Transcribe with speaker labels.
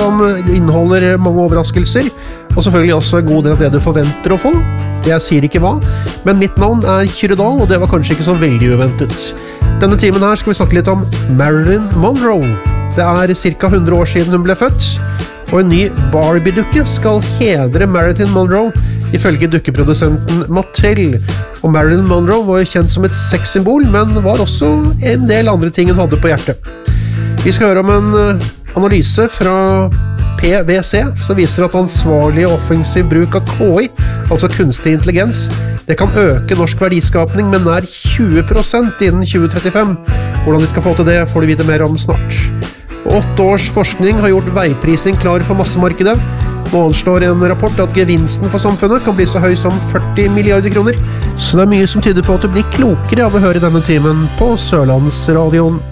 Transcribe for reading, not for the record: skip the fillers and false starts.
Speaker 1: som inneholder mange overraskelser, og selvfølgelig også en god del av det du forventer å få. Jeg sier ikke hva, men mitt navn Kyrre Dahl, og det var kanskje ikke så veldig uventet. Denne timen her skal vi snakke litt om Marilyn Monroe. Det cirka 100 år siden hun ble født, og en ny Barbie-dukke skal hedre Marilyn Monroe, ifølge dukkeprodusenten Mattel. Og Marilyn Monroe var jo kjent som et sexsymbol, men var også en del andre ting hun hadde på hjertet. Vi skal høre om en analyse fra PwC, som viser at ansvarlig og offensiv bruk av KI, altså kunstig intelligens, det kan øke norsk verdiskapning med nær 20% innen 2035. Hvordan vi skal få til det, får du vite mer om snart. 8 års forskning har gjort veiprising klar for massemarkedet. Nå anslår en rapport at gevinsten for samfunnet kan bli så høy som 40 milliarder kroner, så det mye som tyder på at du blir klokere av å høre denne timen på Sørlandsradioen.